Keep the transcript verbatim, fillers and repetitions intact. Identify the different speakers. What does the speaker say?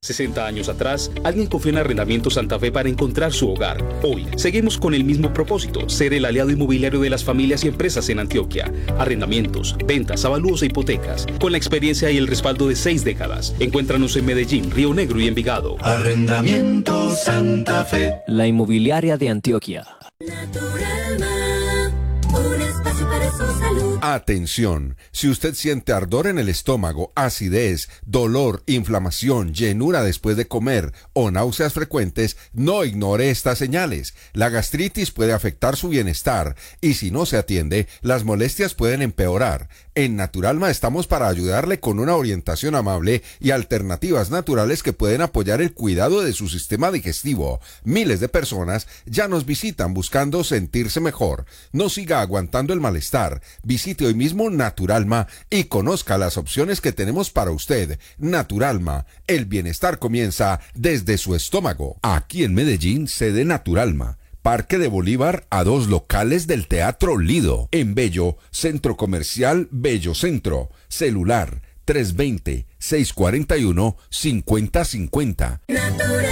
Speaker 1: sesenta años atrás, alguien confió en Arrendamientos Santa Fe para encontrar su hogar. Hoy, seguimos con el mismo propósito, ser el aliado inmobiliario de las familias y empresas en Antioquia. Arrendamientos, ventas, avalúos e hipotecas. Con la experiencia y el respaldo de seis décadas. Encuéntranos en Medellín, Río Negro y Envigado.
Speaker 2: Arrendamientos Santa Fe.
Speaker 3: La inmobiliaria de Antioquia.
Speaker 4: Naturalma, un espacio para su salud.
Speaker 5: Atención, si usted siente ardor en el estómago, acidez, dolor, inflamación, llenura después de comer o náuseas frecuentes, no ignore estas señales. La gastritis puede afectar su bienestar y si no se atiende, las molestias pueden empeorar. En Naturalma estamos para ayudarle con una orientación amable y alternativas naturales que pueden apoyar el cuidado de su sistema digestivo. Miles de personas ya nos visitan buscando sentirse mejor. No siga aguantando el malestar. Visite hoy mismo Naturalma y conozca las opciones que tenemos para usted. Naturalma, el bienestar comienza desde su estómago. Aquí en Medellín, sede Naturalma. Parque de Bolívar a dos locales del Teatro Lido. En Bello, Centro Comercial Bello Centro. Celular tres dos cero, seis cuatro uno, cinco cero cinco cero.